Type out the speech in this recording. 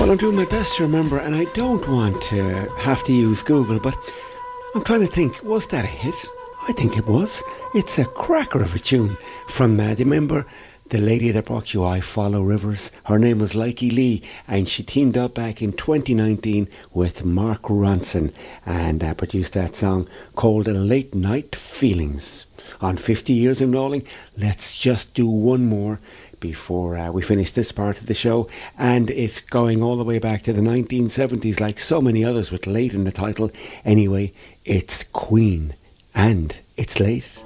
Well, I'm doing my best to remember, and I don't want to have to use Google, but I'm trying to think, was that a hit? I think it was. It's a cracker of a tune from, do you remember the lady that brought you I Follow Rivers? Her name was Likey Lee, and she teamed up back in 2019 with Mark Ronson and produced that song called Late Night Feelings. On 50 years in rolling, let's just do one more before we finish this part of the show, and it's going all the way back to the 1970s like so many others with late in the title. Anyway, it's Queen and it's late.